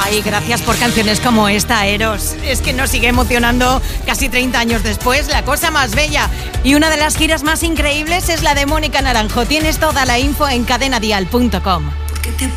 Ay, gracias por canciones como esta, Eros. Es que nos sigue emocionando casi 30 años después, la cosa más bella. Y una de las giras más increíbles es la de Mónica Naranjo. Tienes toda la info en cadenadial.com.